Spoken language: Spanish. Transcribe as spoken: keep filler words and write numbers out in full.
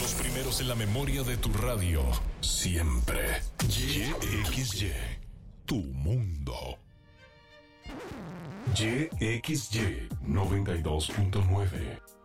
Los primeros en la memoria de tu radio. Siempre. Y X Y. Tu mundo. Y X Y noventa y dos punto nueve.